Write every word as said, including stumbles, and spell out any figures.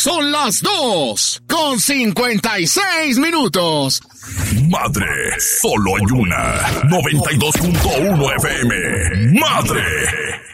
Son las dos con cincuenta y seis minutos. Madre, solo hay una. noventa y dos punto uno F M. Madre.